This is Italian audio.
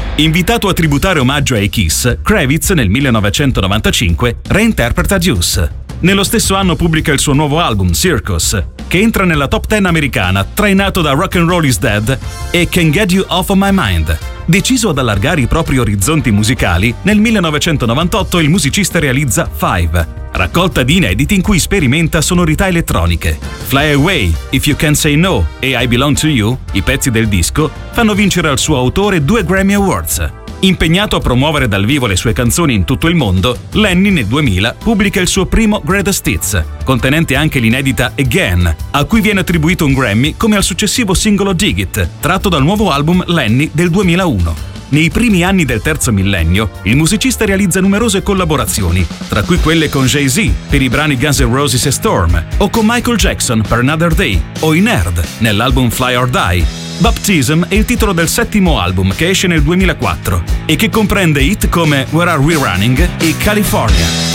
Invitato a tributare omaggio ai Kiss, Kravitz nel 1995 reinterpreta Juice. Nello stesso anno pubblica il suo nuovo album, Circus, che entra nella top 10 americana, trainato da Rock and Roll is Dead e Can't Get You Off of My Mind. Deciso ad allargare i propri orizzonti musicali, nel 1998 il musicista realizza Five, raccolta di inediti in cui sperimenta sonorità elettroniche. Fly Away, If You Can't Say No e I Belong to You, i pezzi del disco, fanno vincere al suo autore 2 Grammy Awards. Impegnato a promuovere dal vivo le sue canzoni in tutto il mondo, Lenny nel 2000 pubblica il suo primo Greatest Hits, contenente anche l'inedita Again, a cui viene attribuito un Grammy come al successivo singolo Dig It, tratto dal nuovo album Lenny del 2001. Nei primi anni del terzo millennio, il musicista realizza numerose collaborazioni, tra cui quelle con Jay-Z per i brani Guns N' Roses e Storm, o con Michael Jackson per Another Day, o i Nerd nell'album Fly or Die. Baptism è il titolo del settimo album che esce nel 2004 e che comprende hit come Where Are We Running e California.